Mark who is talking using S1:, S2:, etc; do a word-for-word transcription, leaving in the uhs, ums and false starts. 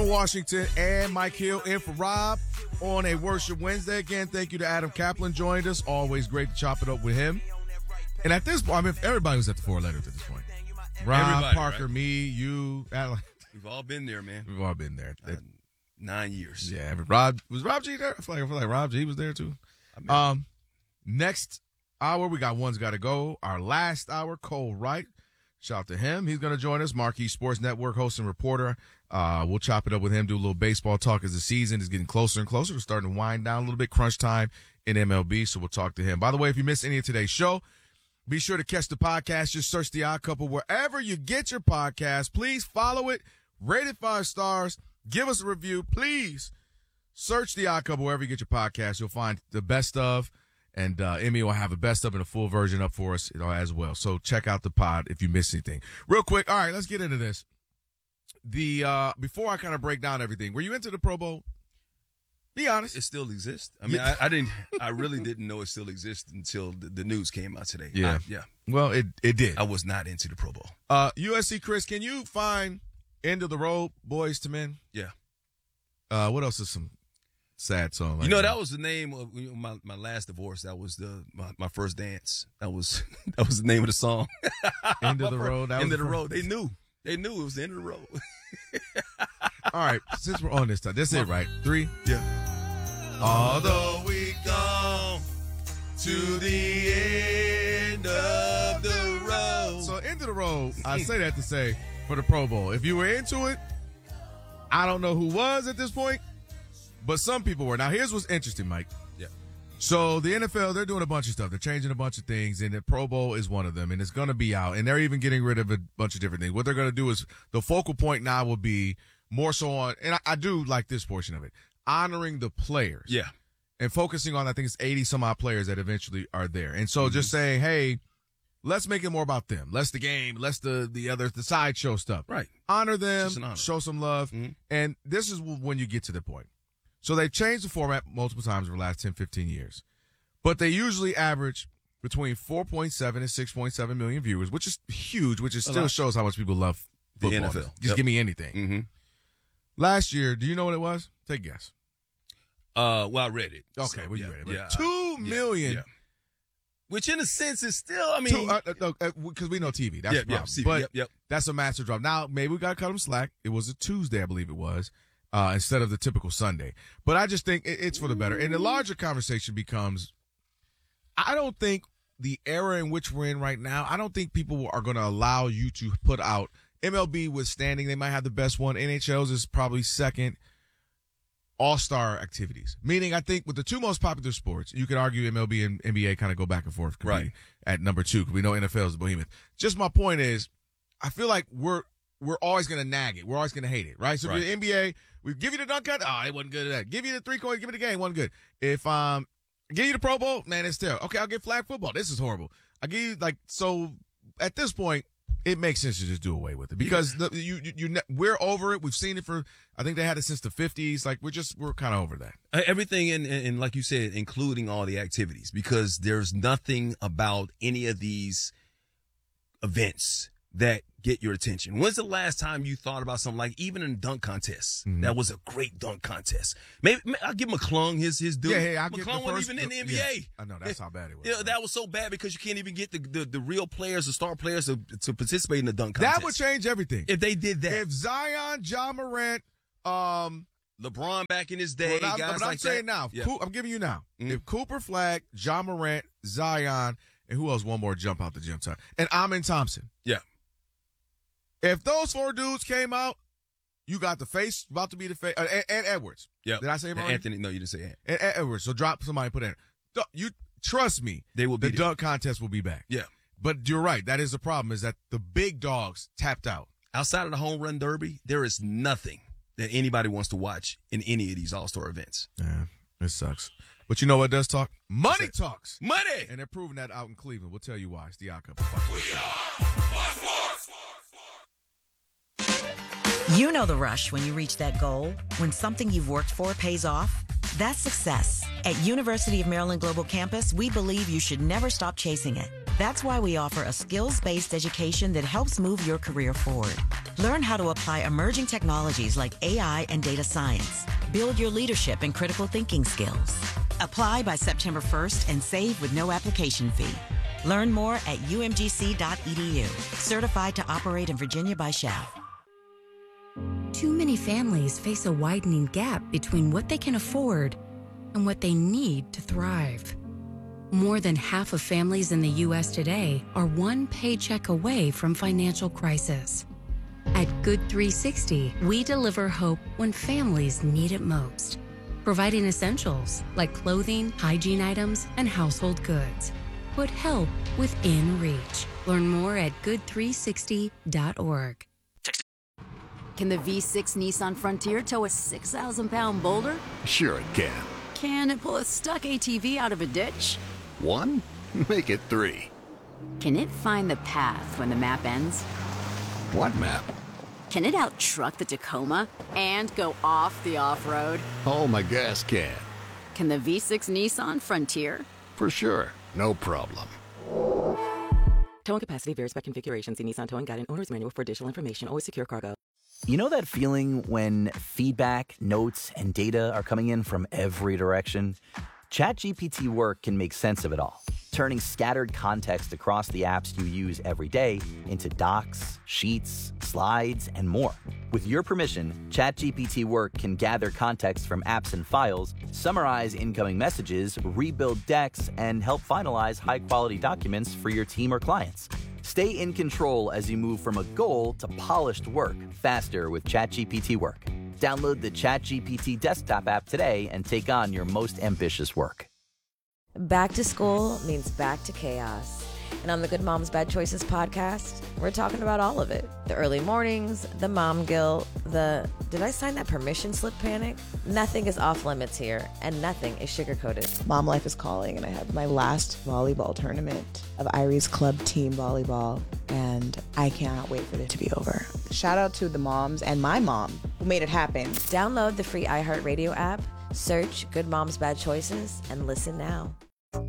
S1: Washington and Mike Hill in for Rob on a Worship Wednesday. Again, thank you to Adam Kaplan joined us. Always great to chop it up with him. And at this point, I mean, everybody was at the four letters at this point. Rob,
S2: Everybody,
S1: Parker,
S2: right?
S1: me, you, Alan.
S2: We've all been there, man.
S1: We've all been there.
S2: Uh, nine years.
S1: Yeah, Rob was Rob G there. I feel like, I feel like Rob G was there too. I mean, um, next hour we got One's Got to Go. Our last hour, Cole Wright. Shout out to him. He's going to join us. Marquee Sports Network host and reporter. Uh, we'll chop it up with him. Do a little baseball talk as the season is getting closer and closer. We're starting to wind down a little bit. Crunch time in M L B. So we'll talk to him. By the way, if you missed any of today's show, be sure to catch the podcast. Just search The Odd Couple wherever you get your podcast. Please follow it. Rate it five stars. Give us a review. Please search The Odd Couple wherever you get your podcast. You'll find the best of, and uh, Emmy will have a best of and a full version up for us, you know, as well. So check out the pod if you missed anything. Real quick, all right, let's get into this. The uh, before I kind of break down everything, were you into the Pro Bowl? Be honest.
S2: It still exists. I mean, I, I didn't. I really didn't know it still exists until the, the news came out today.
S1: Yeah,
S2: I, yeah.
S1: Well, it it did.
S2: I was not into the Pro Bowl.
S1: Uh, U S C Chris, can you find End of the Road, Boys to Men?
S2: Yeah.
S1: Uh, what else is some sad song? Like
S2: you know,
S1: that?
S2: that was the name of you know, my my last divorce. That was the my, my first dance. That was that was the name of the song.
S1: End of the Road. That
S2: End
S1: was
S2: of the
S1: first.
S2: road. They knew. They knew it was the end of the road.
S1: All right, since we're on this time, that's it, right? Three.
S2: Yeah.
S1: Although we come
S2: to the end of the road.
S1: So, end of the road, I say that to say, for the Pro Bowl. If you were into it, I don't know who was at this point, but some people were. Now, here's what's interesting, Mike.
S2: Yeah.
S1: So, the N F L, they're doing a bunch of stuff. They're changing a bunch of things, and the Pro Bowl is one of them, and it's going to be out. And they're even getting rid of a bunch of different things. What they're going to do is the focal point now will be more so on, and I, I do like this portion of it, honoring the players.
S2: Yeah.
S1: And focusing on, I think it's eighty some odd players that eventually are there. And so mm-hmm. just saying, hey, let's make it more about them. Less the game, less the, the other, the sideshow stuff.
S2: Right.
S1: Honor them,
S2: honor.
S1: show some love.
S2: Mm-hmm.
S1: And this is when you get to the point. So they've changed the format multiple times over the last ten, fifteen years. But they usually average between four point seven and six point seven million viewers, which is huge, which is still shows how much people love football.
S2: The N F L.
S1: Just
S2: yep.
S1: give me anything.
S2: Mm-hmm.
S1: Last year, do you know what it was? Take a guess.
S2: Uh, well, I read it.
S1: Okay,
S2: so,
S1: well, you
S2: yeah,
S1: read it.
S2: Yeah,
S1: Two
S2: I,
S1: million.
S2: Yeah, yeah. Which, in a sense, is still, I mean.
S1: Because uh, uh, uh, we know T V. That's
S2: yeah,
S1: the problem.
S2: Yeah,
S1: but
S2: yep, yep.
S1: that's a massive drop. Now, maybe we got to cut them slack. It was a Tuesday, I believe it was, uh, instead of the typical Sunday. But I just think it, it's for the better. And the larger conversation becomes, I don't think the era in which we're in right now, I don't think people are going to allow you to put out M L B withstanding. They might have the best one. N H L's is probably second. All-star activities. Meaning, I think with the two most popular sports, you could argue M L B and N B A kind of go back and forth
S2: right.
S1: at number two, because we know N F L is the behemoth. Just my point is, I feel like we're we're always going to nag it. We're always going to hate it, right? So right. if you're the N B A, we give you the dunk cut, oh, it wasn't good at that. Give you the three-point, give me the game, wasn't good. If um, give you the Pro Bowl, man, it's terrible. Okay, I'll get flag football. This is horrible. I give you, like, so at this point, it makes sense to just do away with it because the, you, you, you, we're over it. We've seen it for, I think they had it since the fifties. Like, we're just, we're kind of over that.
S2: Everything, in, and like you said, including all the activities, because there's nothing about any of these events that get your attention. When's the last time you thought about something like even in dunk contests? Mm-hmm. That was a great dunk contest. Maybe, maybe I'll give McClung his his due.
S1: Yeah, hey, I'll
S2: McClung
S1: get
S2: wasn't even in the N B A.
S1: Yeah, I know that's how bad it was.
S2: Yeah, that was so bad because you can't even get the, the, the real players, the star players to, to participate in the dunk contest.
S1: That would change everything
S2: if they did that.
S1: If Zion, Ja Morant, um,
S2: LeBron back in his day,
S1: well,
S2: guys
S1: but
S2: like
S1: I'm saying
S2: that.
S1: now,
S2: yeah.
S1: Coop, I'm giving you now.
S2: Mm-hmm.
S1: If Cooper Flag, Ja Morant, Zion, and who else? One more jump out the gym time, and Amin Thompson.
S2: Yeah.
S1: If those four dudes came out, you got the face, about to be the face, uh, and, and Edwards.
S2: Yeah.
S1: Did I say him already?
S2: Anthony, no, you didn't say Ant.
S1: And, and Edwards. So drop somebody, put in. You trust me.
S2: They will be
S1: the
S2: there.
S1: dunk contest will be back.
S2: Yeah.
S1: But you're right. That is the problem, is that the big dogs tapped out.
S2: Outside of the home run derby, there is nothing that anybody wants to watch in any of these all-star events.
S1: Yeah, it sucks. But you know what does talk? Money talks.
S2: Money!
S1: And they're proving that out in Cleveland. We'll tell you why. It's the Odd Couple.
S3: We are sports.
S4: You know the rush when you reach that goal, when something you've worked for pays off. That's success. At University of Maryland Global Campus, we believe you should never stop chasing it. That's why we offer a skills-based education that helps move your career forward. Learn how to apply emerging technologies like A I and data science. Build your leadership and critical thinking skills. Apply by September first and save with no application fee. Learn more at u m g c dot e d u. Certified to operate in Virginia by S H A F.
S5: Too many families face a widening gap between what they can afford and what they need to thrive. More than half of families in the U S today are one paycheck away from financial crisis. At Good three sixty, we deliver hope when families need it most, providing essentials like clothing, hygiene items, and household goods. Put help within reach. Learn more at good three sixty dot org.
S6: Can the V six Nissan Frontier tow a six thousand pound boulder?
S7: Sure it can.
S6: Can it pull a stuck A T V out of a ditch?
S7: One? Make it three.
S6: Can it find the path when the map ends?
S7: What map?
S6: Can it out-truck the Tacoma and go off the off-road?
S7: Oh, my gas can.
S6: Can the V six Nissan Frontier?
S7: For sure. No problem.
S8: Towing capacity varies by configuration. See Nissan Towing Guide and Owner's Manual for additional information. Always secure cargo.
S9: You know that feeling when feedback, notes, and data are coming in from every direction? ChatGPT Work can make sense of it all, turning scattered context across the apps you use every day into docs, sheets, slides, and more. With your permission, ChatGPT Work can gather context from apps and files, summarize incoming messages, rebuild decks, and help finalize high-quality documents for your team or clients. Stay in control as you move from a goal to polished work faster with ChatGPT Work. Download the ChatGPT desktop app today and take on your most ambitious work.
S10: Back to school means back to chaos. And on the Good Moms Bad Choices podcast, we're talking about all of it. The early mornings, the mom guilt, the did I sign that permission slip panic? Nothing is off limits here, and nothing is sugar-coated.
S11: Mom life is calling, and I have my last volleyball tournament of Irie's club team volleyball, and I cannot wait for it to be over. Shout out to the moms and my mom who made it happen.
S10: Download the free iHeartRadio app, search Good Moms Bad Choices, and listen now.